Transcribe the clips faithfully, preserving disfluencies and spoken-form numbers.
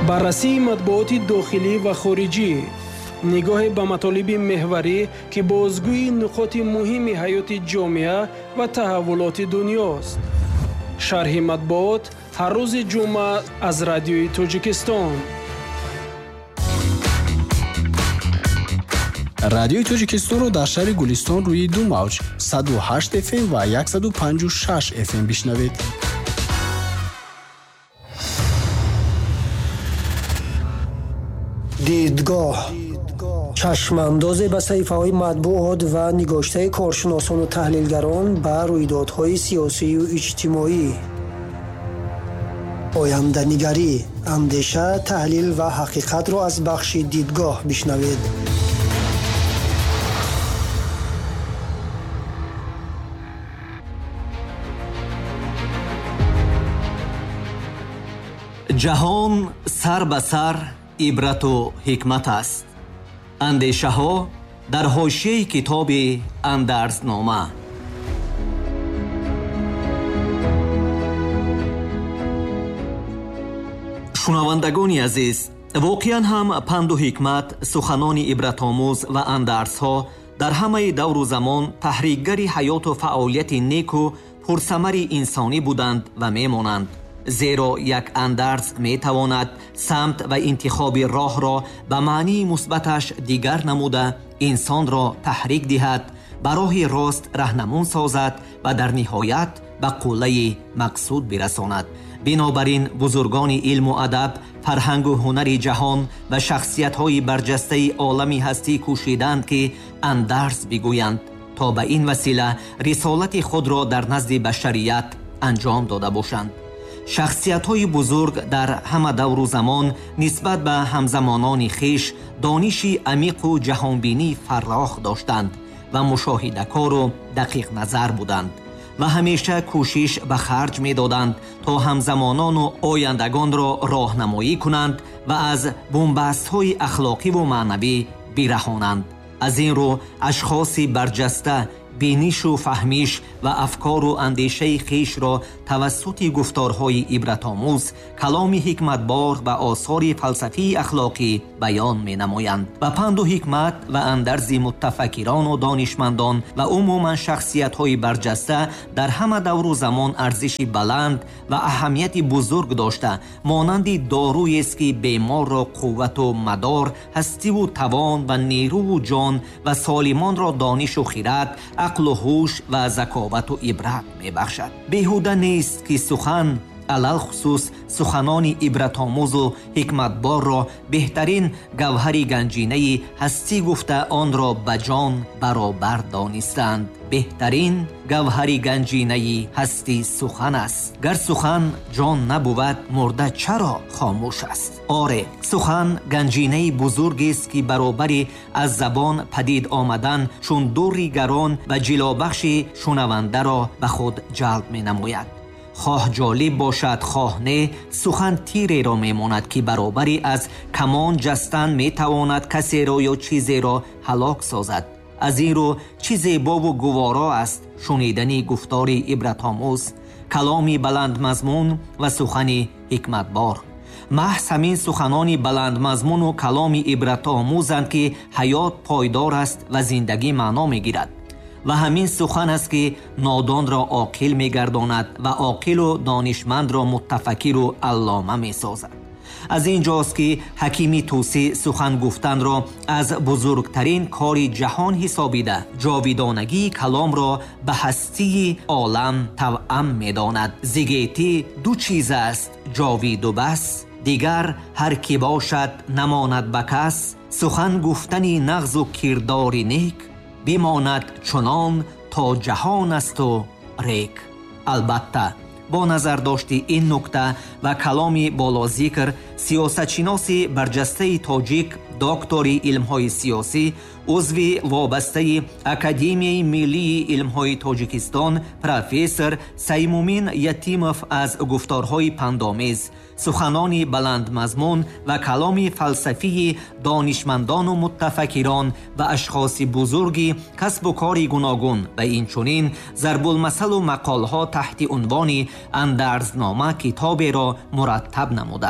баррасии матбуоти дохилӣ ва хориҷӣ, нигоҳе ба матолиби меҳварӣ ки бозгӯи нуқоти муҳими ҳаёти ҷомеа ва таҳаввулоти дунёст. шарҳи матбуот ҳар рӯзи ҷумъа аз радиои Тоҷикистон. радиои Тоҷикистонро дар шаҳри Гулистон рӯи ду мавҷ саду ҳашт эф эм ва саду панҷу шаш эф эм бишнавед. дидгоҳ чашмандозе ба саҳифаҳои матбуот ва нигоштаи коршиносону таҳлилгарон ба рӯйдодҳои сиёсию иҷтимоӣ. оянданигарӣ, андеша, таҳлил ва ҳақиқатро аз бахши дидгоҳ бишнавед. ҷаҳон сар ба сар ибрату ҳикмат аст. андешаҳо дар ҳошияи китоби Андерзнома. шунавандагони азиз, воқеан ҳам панду ҳикмат, суханони ибратомӯз ва андерзҳо дар ҳамаи давру замон таҳрикгари ҳаёту фаъолияти неку пурсамари инсонӣ буданд ва мемонанд. зеро як андерз метавонад самт ва интихоби роҳро ба маънии мусбаташ дигар намуда инсонро таҳрик диҳад, ба роҳи рост раҳнамун созад ва дар ниҳоят ба қуллаи мақсуд бирасонад. бинобар ин бузургони илму адаб, фарҳангу ҳунари ҷаҳон ва шахсиятҳои барҷастаи олами ҳастӣ кӯшиданд ки андерз бигӯянд, то ба ин васила рисолати худро дар назди башарият анҷом дода бошанд. шахсиятҳои бузург дар ҳама давру замон нисбат ба ҳамзамонони хиш дониши амиқу ҷаҳонбинии фаррох доштанд ва мушоҳидакору дақиқназар буданд ва ҳамеша кӯшиш ба харҷ медоданд, то ҳамзамонону ояндагонро роҳнамоӣ кунанд ва аз бумбастҳои ахлоқиву маънавӣ бираҳонанд. аз ин рӯ ашхоси барҷаста бинишу фаҳмиш ва афкору андешаи хишро тавассути гуфторҳои ибратомӯз, каломи ҳикматбор ва осори фалсафии ахлоқӣ баён менамоянд. ба панду ҳикмат ва андерзи муттафаккирону донишмандон ва умуман шахсиятҳои барҷаста дар ҳама давру замон арзиши баланд ва аҳамияти бузург дошта, монанди доруест ки беморро қуввату мадор, ҳастиву тавон ва нерӯву ҷон ва солимонро донишу хирад, ақлу ҳуш ва заковату ибрат мебахшад. беҳуда нест ки сухан, алалхусус суханони ибратомӯзу ҳикматборро беҳтарин гавҳари ганҷинаи ҳастӣ гуфта онро ба ҷон баробар донистанд. беҳтарин гавҳари ганҷинаи ҳастӣ сухан аст. гар сухан ҷон набувад, мурда чаро хомӯш аст? оре, сухан ганҷинаи бузургест ки баробари аз забон падид омадан чун дурри гарон ва ҷилобахши шунавандаро ба худ ҷалб менамояд. хоҳ ҷолиб бошад, хоҳ не, сухан тиреро мемонад ки баробари аз камон ҷастан метавонад касеро ё чизеро ҳалок созад. аз ин рӯ чӣ зебову гуворо аст шунидани гуфтори ибратомӯз, каломи баландмазмун ва сухани ҳикматбор. маҳз ҳамин суханони баландмазмуну каломи ибратомӯзанд ки ҳаёт пойдор аст ва зиндагӣ маъно мегирад. ва ҳамин сухан аст ки нодонро оқил мегардонад ва оқилу донишмандро муттафаккиру аллома месозад. аз ин ҷост ки ҳакими тусӣ сухан гуфтанро аз бузургтарин кори ҷаҳон ҳисобида, ҷовидонагии каломро ба ҳастии олам тавъам медонад. зигетӣ ду чиз аст, ҷовиду бас, дигар ҳар ки бошад намонад ба кас. сухан гуфтани нағзу кирдори нек, бимонад чунон то ҷаҳон асту рек. албатта бо назардошти ин нукта ва каломи болозикр, сиёсатшиноси барҷастаи тоҷик, доктори илмҳои сиёсӣ, узви вобастаи Академияи миллии илмҳои Тоҷикистон, профессор Саймумин Ятимов аз гуфторҳои пандомез, суханони баландмазмун ва каломи фалсафии донишмандону муттафаккирон ва ашхоси бузурги касбу кори гуногун ва инчунин зарбулмасалу мақолҳо таҳти унвони Андерзнома китоберо мураттаб намудааст.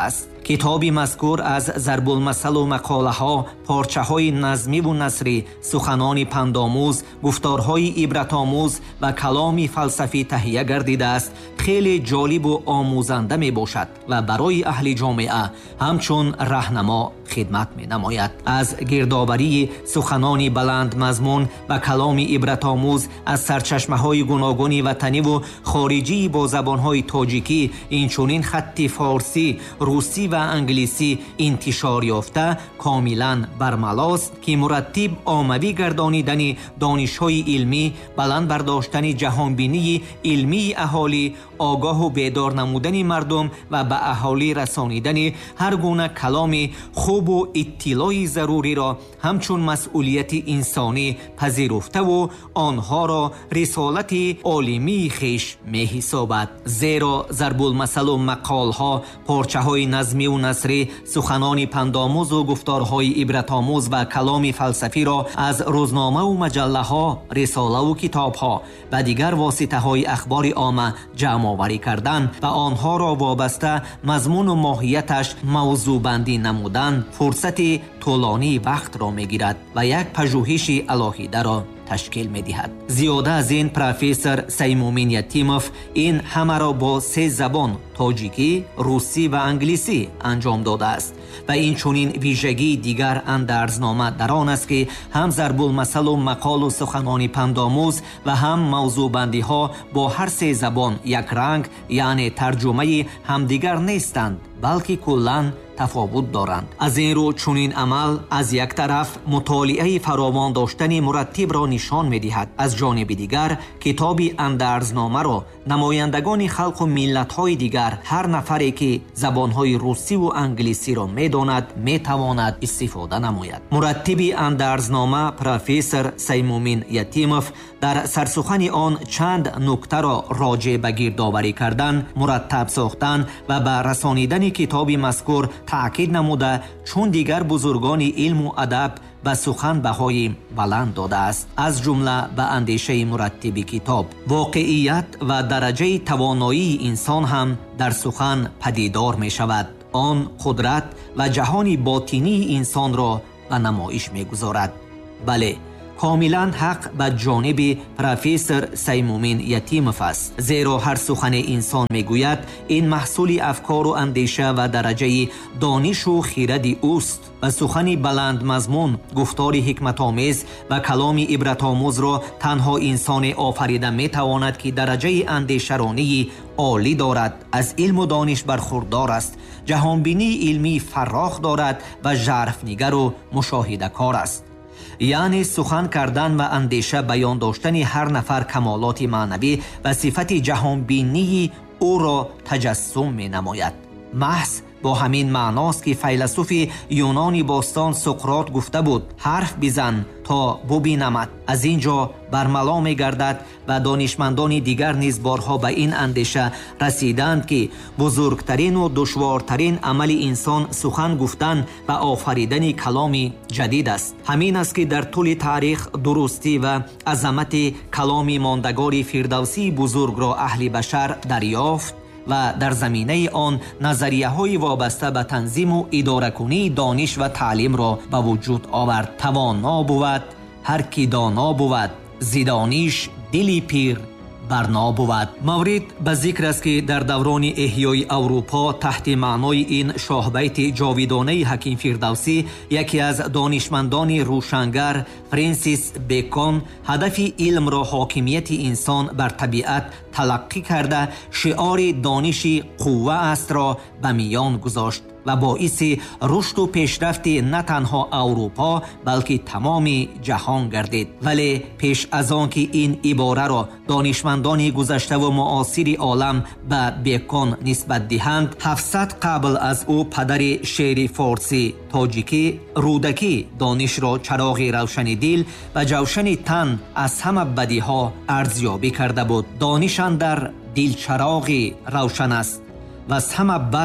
китоби мазкур аз зарбулмасалу мақолаҳо, порчаҳои назмиву насрӣ, суханони пандомӯз, гуфторҳои ибратомӯз ва каломи фалсафӣ таҳия гардидааст, хеле ҷолибу омӯзанда мебошад ва барои аҳли ҷомеа ҳамчун раҳнамо хидмат менамояд. аз гирдоварии суханони баландмазмун ва каломи ибратомӯз аз сарчашмаҳои гуногуни ватаниву хориҷии бо забонҳои тоҷикӣ, инчунин хатти форсӣ, русӣ ва англисӣ интишор ёфта комилан бармалост ки мураттиб омавӣ гардонидани донишҳои илмӣ, баланд бардоштани ҷаҳонбинии илмии аҳолӣ, огоҳу бедор намудани мардум ва ба аҳолӣ расонидани ҳар гуна каломи хубу иттилои заруриро ҳамчун масъулияти инсонӣ пазируфтаву онҳоро рисолати олимии хиш меҳисобад. зеро зарбулмасалу мақолҳо, порчаҳои назмиву насрӣ, суханони пандомӯзу гуфторҳои ибратомӯз ва каломи фалсафиро аз рӯзномаву маҷаллаҳо, рисолаву китобҳо ва дигар воситаҳои ахбори омма ҷамъоварӣ кардан ва онҳоро вобаста мазмуну моҳияташ мавзӯъбандӣ намудан фурсати тӯлонии вақтро мегирад ва як пажӯҳиши алоҳидаро ташкил медиҳад. зиёда аз ин профессор Саймумин Ятимов ин ҳамаро бо се забон тоҷикӣ, русӣ ва англисӣ анҷом додааст ва инчунин вижагии дигар андазнома дар он аст ки ҳам зарбулмасалу мақолу суханони пандомӯз ва ҳам мавзӯъбандиҳо бо ҳар се забон якранг, яъне тарҷумаи ҳамдигар нестанд, балки куллан тафовут доранд. аз ин рӯ чунин амал аз як тараф мутолиаи фаровон доштани мураттибро нишон медиҳад, аз ҷониби дигар китоби андазномаро намояндагони халқу миллатҳои дигар, ҳар нафаре ки забонҳои русиву англисиро медонад, метавонад истифода намояд. мураттиби андазнома профессор Саймумин Ятимов дар сарсухани он чанд нуктаро роҷеъ ба гирдоварӣ кардан, мураттаб сохтан ва ба расонидани китоби мазкур таъкид намуда, чун дигар бузургони илму адаб ба сухан баҳои баланд додааст. аз ҷумла ба андешаи мураттиби китоб, воқеият ва дараҷаи тавоноии инсон ҳам дар сухан падидор мешавад. он қудрат ва ҷаҳони ботинии инсонро ба намоиш мегузорад. бале, комилан ҳақ ба ҷониби профессор Саймумин Ятимов аст, зеро ҳар сухане инсон мегӯяд ин маҳсули афкору андеша ва дараҷаи донишу хиради ӯст ва сухани баландмазмун, гуфтори ҳикматомез ва каломи ибратомӯзро танҳо инсоне офарида метавонад ки дараҷаи андешаронии олӣ дорад, аз илму дониш бархурдор аст, ҷаҳонбинии илмӣ фаррох дорад ва жарфнигару мушоҳидакор аст. яъне сухан кардан ва андеша баён доштани ҳар нафар камолоти маънавӣ ва сифати ҷаҳонбинии ӯро таҷассум менамояд. маҳз бо ҳамин маъност ки файласуфи юнони бостон Суқрот гуфта буд: ҳарф бизан то бубинамад. аз ин ҷо бармало мегардад ва донишмандони дигар низ борҳо ба ин андеша расиданд ки бузургтарину душвортарин амали инсон сухан гуфтан ва офаридани каломи ҷадид аст. ҳамин аст ки дар тӯли таърих дурустӣ ва азамати каломи мондагори фирдавсии бузургро аҳли башар дарёфт ва дар заминаи он назарияҳои вобаста ба танзиму идоракунии дониш ва таълимро ба вуҷуд овард. тавоно буд ҳар ки доно буд, зидониш дили пир барно буд. маврид ба зикр аст ки дар даврони эҳёи аврупо таҳти маънои ин шоҳбайти ҷовидонаи ҳаким фирдавсӣ яке аз донишмандони рӯшангар Френсис Бекон ҳадафи илмро ҳокимияти инсон бар табиат талаққӣ карда шиори дониши қувва астро ба миён гузошт ва боиси рушду пешрафти на танҳо Аврупо, балки тамоми ҷаҳон гардид. вале пеш аз он ки ин ибораро донишмандони гузаштаву муосири олам ба Бекон нисбат диҳанд, ҳафтсад қабл аз ӯ падари шеъри форсӣ, тоҷикӣ, рӯдакӣ донишро чароғи равшани дил ва ҷавшани тан аз ҳама бадиҳо арзёбӣ карда буд. дониш андар дилчароғи равшан аст ва аз ҳама бад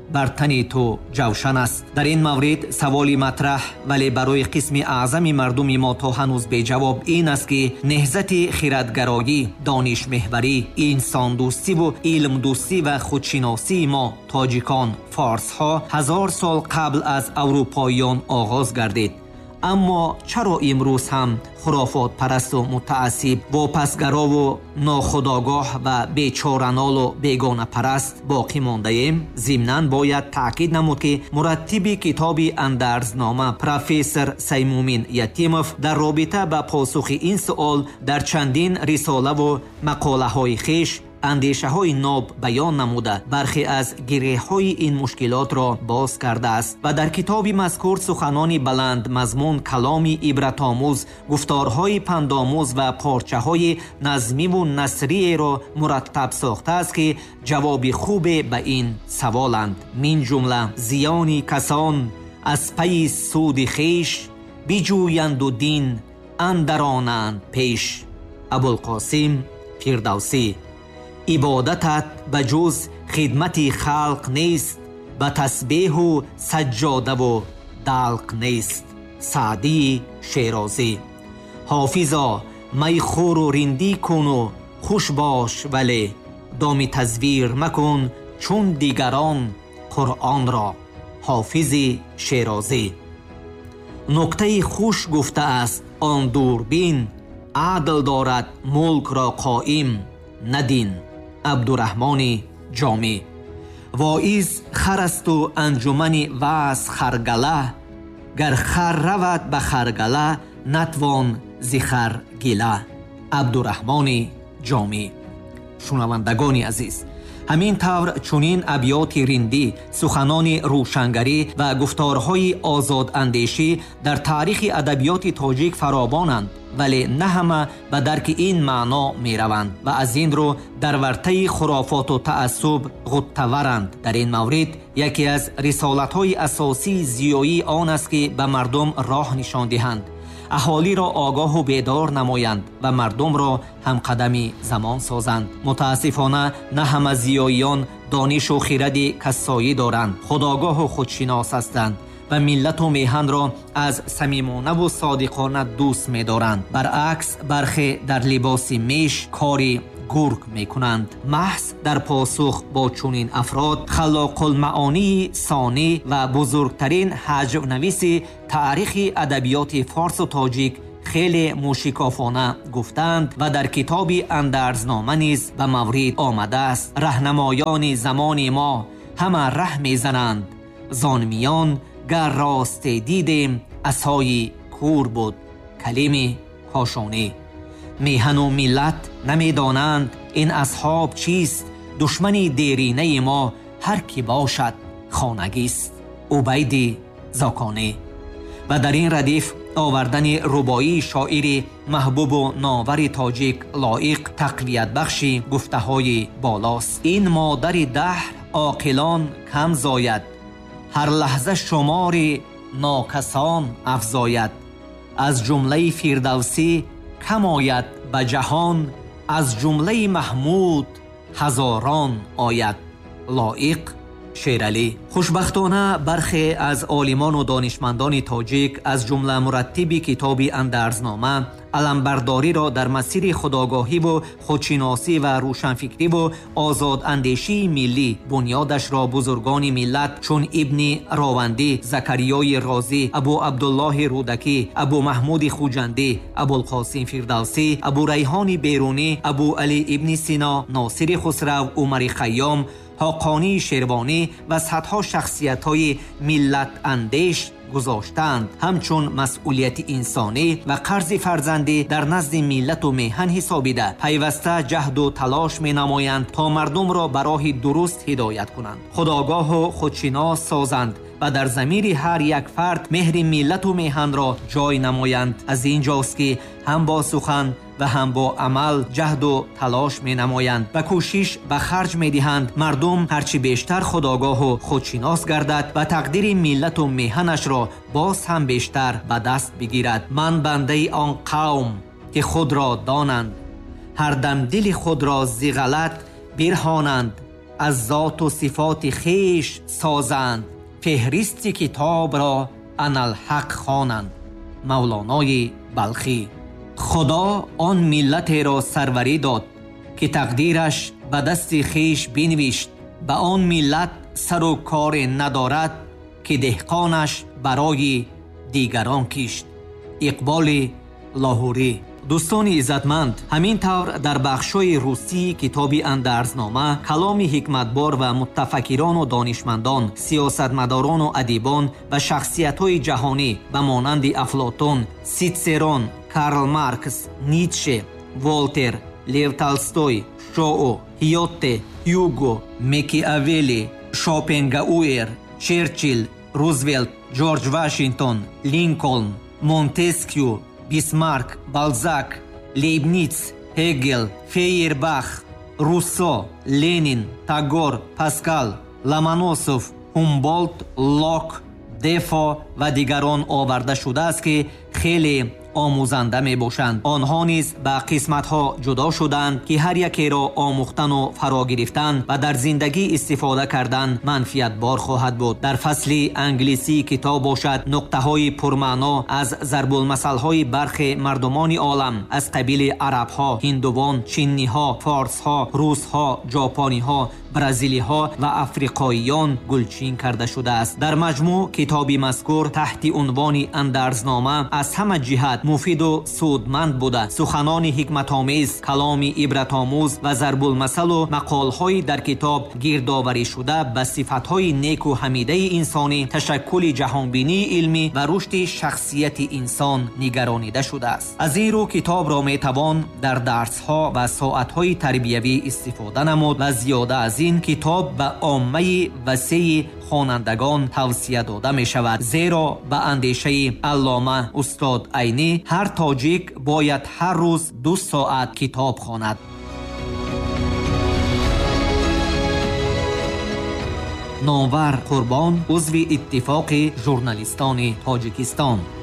бар тани ту ҷавшан аст. дар ин маврид саволи матраҳ вале барои қисми аъзами мардуми мо то ҳанӯз беҷавоб ин аст ки неҳзати хиратгароӣ, донишмеҳварӣ, инсондӯстиву илмдӯстӣ ва худшиносии мо тоҷикон, форсҳо ҳазор сол қабл аз аврупоиён оғоз гардид. аммо чаро имрӯз ҳам хурофотпарасту мутаассиб, вопасгарову нохудогоҳ ва бечоранолу бегонапараст боқӣ мондаем? Зимнан бояд таъкид намуд ки мураттиби китоби андазнома профессор Саймумин Ятимов дар робита ба посухи ин суол дар чандин рисолаву мақолаҳои хеш андешаҳои ноб баён намуда бархе аз гиреҳҳои ин мушкилотро боз кардааст ва дар китоби мазкур суханони баланд мазмун, каломи ибратомӯз, гуфторҳои пандомӯз ва порчаҳои назмиву насриеро мураттаб сохтааст ки ҷавоби хубе ба ин саволанд. мин ҷумла зиёни касон аз пайи суди хеш биҷӯянду дин андаронанд пеш. абулқосим фирдавсӣ. ибодатат ба ҷуз хидмати халқ нест, ба тасбеҳу саҷҷодаву далқ нест. саъдии шерозӣ. ҳофизо майхӯру риндӣ куну хуш бош, вале доми тазвир макун чун дигарон қуръонро. ҳофизи шерозӣ. нуктаи хуш гуфтааст он дурбин, адл дорад мулкро қоим, на дин. абдураҳмони ҷомӣ. воиз харасту анҷумани ваъз харгала, гар хар равад ба харгала, натвон зи хар гила. абдураҳмони ҷомӣ. шунавандагони азиз, ҳамин тавр чунин абьёти риндӣ, суханони рӯшангарӣ ва гуфторҳои озодандешӣ дар таърихи адабиёти тоҷик фаробонанд, вале на ҳама ба дарки ин маъно мераванд ва аз ин рӯ дар вартаи хурофоту таассуб ғуттаваранд. дар ин маврид яке аз рисолатҳои асосии зиёӣ он аст ки ба мардум роҳ нишон диҳанд, аҳолиро огоҳу бедор намоянд ва мардумро ҳамқадами замон созанд. мутаассифона на ҳама зиёиён донишу хиради кассоӣ доранд, худогоҳу худшинос ҳастанд ва миллату меҳанро аз самимонаву содиқона дӯст медоранд. баръакс бархе дар либоси меш кори гург мекунанд. маҳз дар посух бо чунин афрод халоқулмаонии сонӣ ва бузургтарин ҳаҷвнависи таърихи адабиёти форсу тоҷик хеле мушикофона гуфтанд ва дар китоби андазнома низ ба маврид омадааст. раҳнамоёни замони мо ҳама раҳ мезананд, зон миён гар росте дидем асҳои кур буд. калими ҳошонӣ. меҳану миллат намедонанд ин асҳоб чист, душмани деринаи мо ҳар ки бошад хонагист. убайди зоконӣ. ва дар ин радиф овардани рубоии шоири маҳбубу новари тоҷик лоиқ тақвиятбахши гуфтаҳои болост. ин модари даҳр оқилон кам зояд, ҳар лаҳза шумори нокасон афзояд. аз ҷумлаи фирдавсӣ кам ояд ба ҷаҳон, аз ҷумлаи маҳмуд ҳазорон ояд. лоиқ шералӣ. хушбахтона бархе аз олимону донишмандони тоҷик аз ҷумла мураттиби китоби андазнома аламбардориро дар масири худогоҳиву худшиносӣ ва рӯшанфикриву озодандешии миллӣ бунёдашро бузургони миллат чун ибни ровандӣ, закариёи розӣ, абу абдуллоҳи рӯдакӣ, абу маҳмуди хуҷандӣ, абулқосим фирдавсӣ, абу райҳони берунӣ, абу али ибни сино, носири хусрав, умари хайём, ҳоқонии шервонӣ ва садҳо шахсиятҳои миллатандеш гузоштанд. ҳамчун масъулияти инсонӣ ва қарзи фарзандӣ дар назди миллату меҳан ҳисобида пайваста ҷаҳду талош менамоянд то мардумро ба роҳи дуруст ҳидоят кунанд, худогоҳу худшинос созанд ва дар замири ҳар як фард меҳри миллату меҳанро ҷой намоянд. аз ин ҷост ки ҳам бо сухан ва ҳам бо амал ҷаҳду талош менамоянд ва кӯшиш ба харҷ медиҳанд мардум ҳарчи бештар худогоҳу худшинос гардад ва тақдири миллату меҳанашро боз ҳам бештар ба даст бигирад. ман бандаи он қавм ки худро донанд, ҳардам дили худро зи ғалат бирҳонанд, از ذات و صفات خویش سازند، فهرست کتاب را انالحق خوانند. مولانای بلخی. خدا آن ملت را سروری داد که تقدیرش به دست خویش بنوشت. به آن ملت سر و کار ندارد که دهقانش برای دیگران کشت. اقبال لاهوری. دوستان عزتمند، همین طور در بخشای روسی کتاب اندرزنامه کلام حکمتبار و متفکران و دانشمندان، سیاستمداران و ادیبان و شخصیت‌های جهانی به مانند افلاطون، سیتسرون، کارل مارکس، نیتشه، والتر، لیو تولستوی، شوو، هیوته، هیوگو، مکیاولی، شوپنگاور، چرچیل، روزولت، جورج واشنگتن، لینکلن، مونتسکیو، بیسمارک، بالزاک، لیبنیتس، هگل، فیرباخ، روسو، لنین، تاگور، پاسکال، لامانوسوف، هومبولت، لوک، دفو و دیگران آورده شده است که خیلی آموزنده می باشند. آنها نیز به قسمت ها جدا شدند که هر یکی را آموختن و فرا گرفتن و در زندگی استفاده کردن منفعت بار خواهد بود. در فصل انگلیسی کتاب باشد نقطه های پرمعنا از ضرب المثل های برخی مردمان عالم از قبیل عرب ها، هندوان، چینی ها، فارس ها، روس ها، ژاپنی ها، برزیلی ها و افریقاییان گلچین کرده شده است. در مجموع کتابی مذکور تحت عنوان اندرزنامه از همه جهت مفید و سودمند بوده. سخنان حکمت آمیز، کلام عبرت آموز و ضرب المثل و مقال های در کتاب گردآوری شده به صفات های نیک و حمیده انسانی، تشکل جهانبینی علمی و رشد شخصیت انسان نگرانیده شده است. از این رو کتاب را می توان در درس ها و ساعت های تربیوی استفاده نمود و زیاده از این کتاب به عامه وسیع خوانندگان توصیه داده می شود، زیرا به اندیشه علامه استاد عینی هر تاجیک باید هر روز دو ساعت کتاب خواند. نامور قربان، عضو اتفاق ژورنالیستان تاجیکستان.